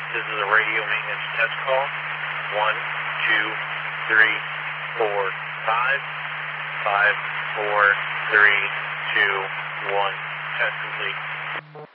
This is a radio maintenance test call. 1, 2, 3, 4, 5. 5, 4, 3, 2, 1. Test complete.